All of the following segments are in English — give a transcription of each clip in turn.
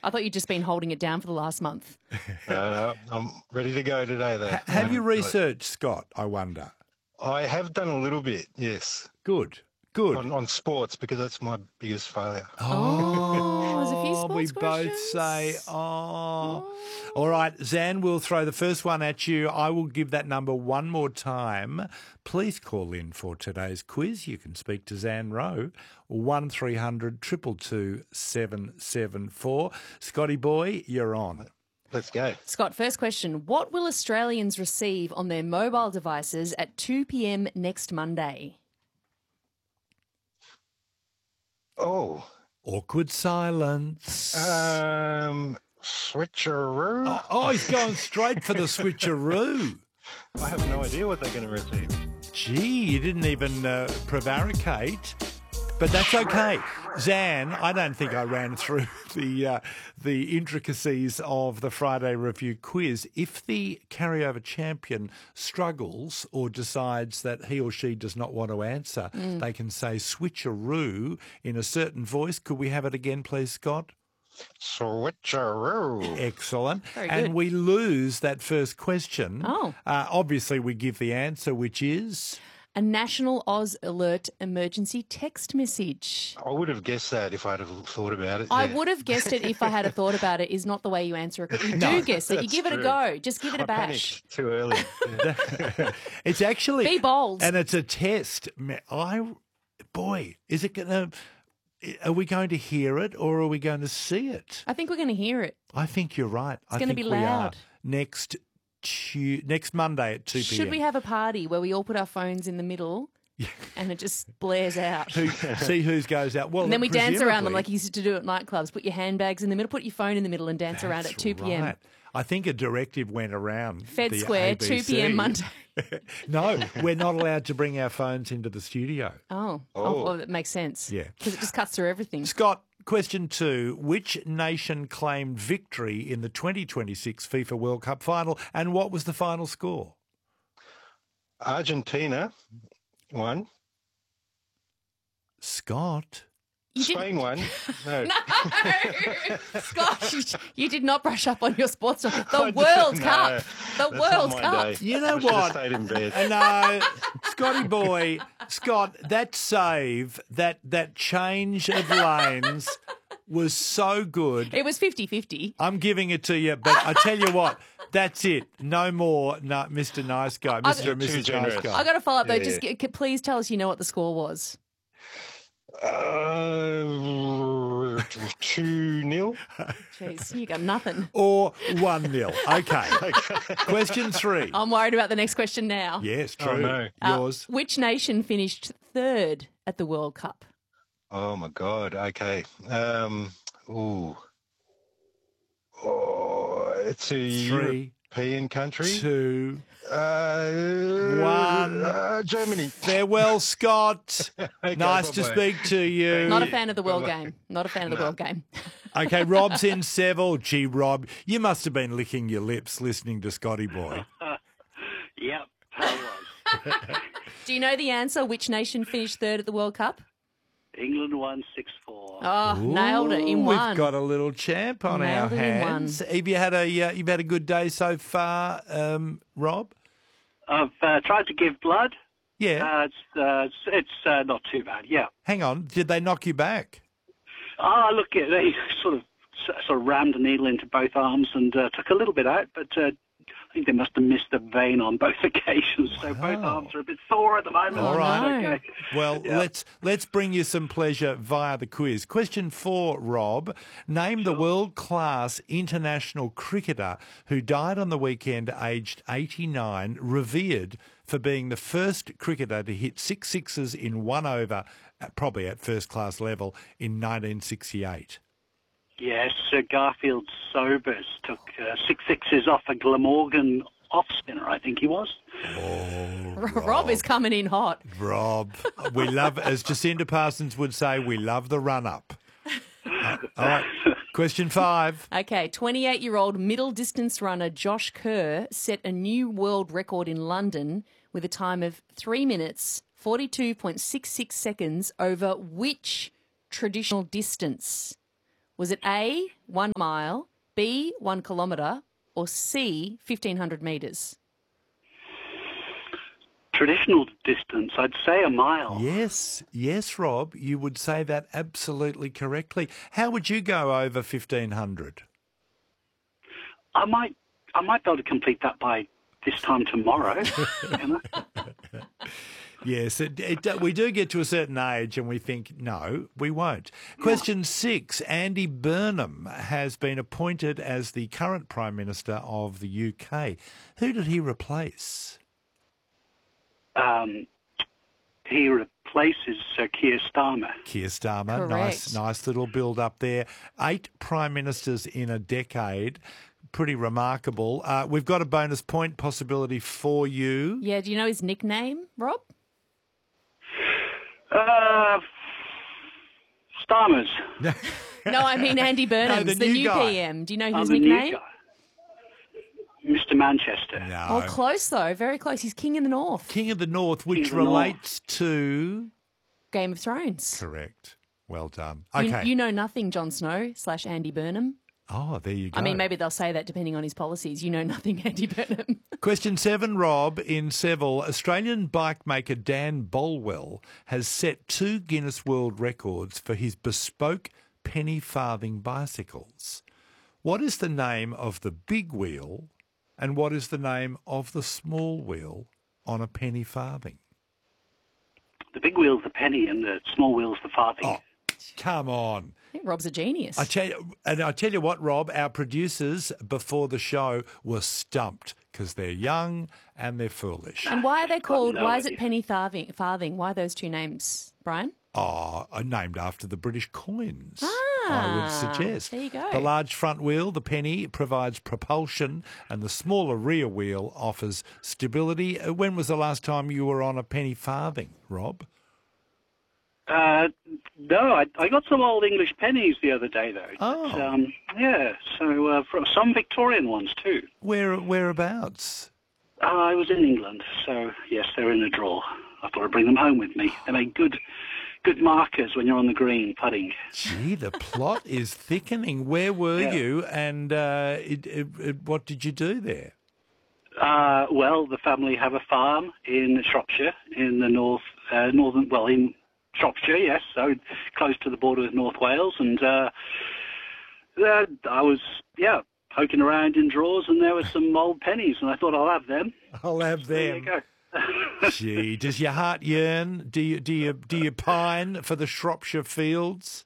I thought you'd just been holding it down for the last month. No, I'm ready to go today, though. Have you researched Scott, I wonder? I have done a little bit, yes, Good. on sports, because that's my biggest failure. Oh, there's a few sports we both questions. say, oh. All right, Zan, we'll throw the first one at you. I will give that number one more time. Please call in for today's quiz. You can speak to Zan Rowe, 1300 222 774. Scotty boy, you're on. Let's go. Scott, first question. What will Australians receive on their mobile devices at 2 p.m. next Monday? Oh, Awkward silence. switcheroo. Oh, he's going straight for the switcheroo. I have no idea what they're going to receive. Gee, you didn't even prevaricate, but that's okay. Zan, I don't think I ran through the intricacies of the Friday Review quiz. If the carryover champion struggles or decides that he or she does not want to answer, they can say switcheroo in a certain voice. Could we have it again, please, Scott? Switcheroo. Excellent. Very and good. we lose that first question. Oh. Obviously, we give the answer, which is... A National Oz Alert emergency text message. I would have guessed that if I'd have thought about it. I yeah. would have guessed it if I had a thought about it, is not the way you answer it. You do guess it. You that's give it a true. go. Just give it a I bash. panicked too early. Yeah. It's actually... Be bold. And it's a test. Boy, is it going to... Are we going to hear it or are we going to see it? I think we're going to hear it. I think you're right. It's gonna be we are. loud. Next Monday at 2 p.m. Should we have a party where we all put our phones in the middle and it just blares out? See whose goes out? Well, And then we dance around them presumably- like you used to do at nightclubs. Put your handbags in the middle, put your phone in the middle and dance around at That's 2 p.m. right. I think a directive went around. Fed the Square, ABC. 2 p.m. Monday. No, we're not allowed to bring our phones into the studio. Oh, well, that makes sense. Yeah. Because it just cuts through everything. Scott, question 2. Which nation claimed victory in the 2026 FIFA World Cup final and what was the final score? Argentina won. Scott. You did- Spain won. No. Scott, you did not brush up on your sports talk. The I World didn't Cup. know. The That's World not my Cup. day. You know I should have what? stayed in bed. No, Scotty boy, Scott, that save, that change of lanes was so good. It was 50-50. I'm giving it to you, but I tell you what, that's it. No more, no, Mr. Nice Guy, Mr. and Too Mrs. Nice generous. Guy. I got to follow up though. Yeah. Just please tell us you know what the score was. 2-0. Jeez, you got nothing. Or 1-0. Okay. Question 3. I'm worried about the next question now. Yes, Oh, true. no. Yours. Which nation finished third at the World Cup? Oh my God. Okay. Ooh. Oh, it's a 3, European country. 2, 1. Germany. farewell, Scott. Okay, Nice to bye-bye. speak to you. Not a fan of the World Game. Not a fan of the World Game. Okay, Rob's in Seville. Gee, Rob, you must have been licking your lips listening to Scotty Boy. Yep, I was. Do you know the answer? Which nation finished third at the World Cup? England won 6-4. Oh, nailed it in Ooh, one. We've got a little champ on Nailed our it in hands. Have you had a good day so far, Rob? I've tried to give blood. Yeah. It's not too bad. Yeah. Hang on. Did they knock you back? Look, they sort of rammed a needle into both arms and took a little bit out, but I think they must have missed a vein on both occasions. So both Wow. arms are a bit sore at the moment. All right. no. Okay. Well, Yeah. let's bring you some pleasure via the quiz. Question 4, Rob. Name the world-class international cricketer who died on the weekend aged 89, revered for being the first cricketer to hit 6 sixes in 1 over, probably at first-class level, in 1968. Yes, Garfield Sobers took 6 sixes off a Glamorgan off-spinner, I think he was. Rob is coming in hot. Rob, we love, as Jacinda Parsons would say, we love the run-up. All right, question 5. Okay, 28-year-old middle distance runner Josh Kerr set a new world record in London with a time of 3 minutes, 42.66 seconds over which traditional distance? Was it A, 1 mile, B, 1 kilometre, or C, 1,500 metres? Traditional distance, I'd say a mile. Yes, Rob, you would say that absolutely correctly. How would you go over 1,500? I might be able to complete that by this time tomorrow. You know? Yes, we do get to a certain age and we think, no, we won't. Question 6, Andy Burnham has been appointed as the current Prime Minister of the UK. Who did he replace? He replaces Sir Keir Starmer. Keir Starmer, Correct. nice little build up there. 8 Prime Ministers in a decade. Pretty remarkable. We've got a bonus point possibility for you. Yeah, do you know his nickname, Rob? Starmers. No, I mean Andy Burnham, the the new new guy. PM. Do you know his The new nickname? guy. Mr. Manchester. No. Oh, close though, very close. He's King in the North. King of the North, which King of the North. relates to... Game of Thrones. Correct. Well done. You- Okay. You know nothing, Jon Snow / Andy Burnham. Oh, there you go. I mean, maybe they'll say that depending on his policies. You know nothing, Andy Burnham. Question 7, Rob, in Seville. Australian bike maker Dan Bolwell has set 2 Guinness World Records for his bespoke penny farthing bicycles. What is the name of the big wheel and what is the name of the small wheel on a penny farthing? The big wheel's the penny and the small wheel's the farthing. Oh, come on. I think Rob's a genius. I tell you what, Rob, our producers before the show were stumped because they're young and they're foolish. And why are they called? no Why is it idea. penny farthing? Why those two names, Brian? Oh, named after the British coins, I would suggest. There you go. The large front wheel, the penny, provides propulsion and the smaller rear wheel offers stability. When was the last time you were on a penny farthing, Rob? No, I got some old English pennies the other day, though. Oh. But, yeah, so from some Victorian ones, too. Whereabouts? I was in England, so, yes, they're in a drawer. I thought I'd bring them home with me. They make good markers when you're on the green putting. Gee, the plot is thickening. Where were Yeah. you and what did you do there? Well, the family have a farm in Shropshire, in the in Shropshire, yes, so close to the border with North Wales, and I was, poking around in drawers, and there were some old pennies, and I thought I'll have them. I'll have There you them. go. Gee, does your heart yearn? Do you pine for the Shropshire fields?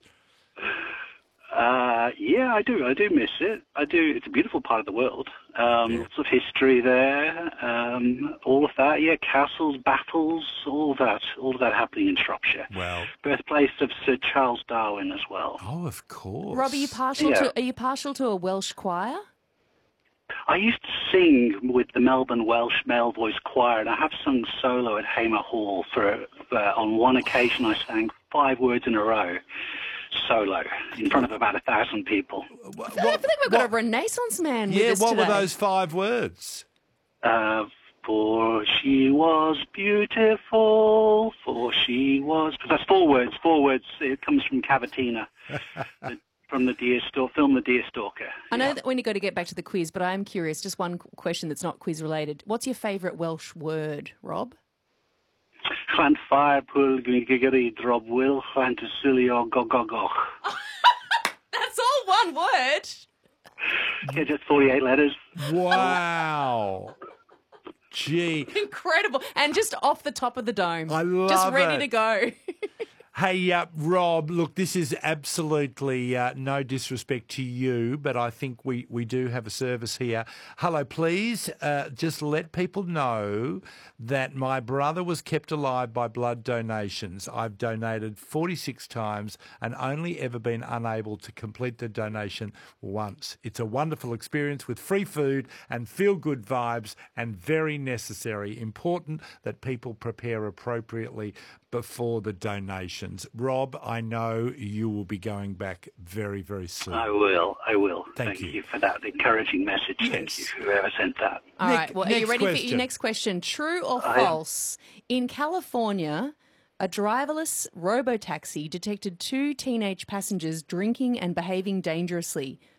Yeah, I do. I do miss it. I do. It's a beautiful part of the world. Lots of history there. All of that. Yeah, castles, battles, all of that happening in Shropshire. Well, Birthplace of Sir Charles Darwin as well. oh, of course. Rob, are you partial Yeah. to? Are you partial to a Welsh choir? I used to sing with the Melbourne Welsh Male Voice Choir, and I have sung solo at Hamer Hall on one occasion. I sang 5 words in a row, solo, in front of about 1,000 people. I think we've got a Renaissance man with Yeah, us what today. were those 5 words? For she was beautiful, that's 4 words. 4 words. It comes from Cavatina, from the film The Deer Stalker. I know that when you got to get back to the quiz, but I am curious. Just one question that's not quiz related. What's your favourite Welsh word, Rob? Llanfair pwyl gigeri drob wil llantysilio gogogoch. That's all one word. Yeah, just 48 letters. Wow. Gee. Incredible. And just off the top of the dome. I love just ready it. to go. Hey, Rob, look, this is absolutely no disrespect to you, but I think we do have a service here. Hello, please just let people know that my brother was kept alive by blood donations. I've donated 46 times and only ever been unable to complete the donation once. It's a wonderful experience with free food and feel-good vibes and very necessary. Important that people prepare appropriately before the donations. Rob, I know you will be going back very, very soon. I will. Thank Thank you. you for that encouraging message. Yes. Thank you, whoever sent that. All right. Well, are you next ready for question. your next question? True or I am. false? In California, A driverless robotaxi detected 2 teenage passengers drinking and behaving dangerously.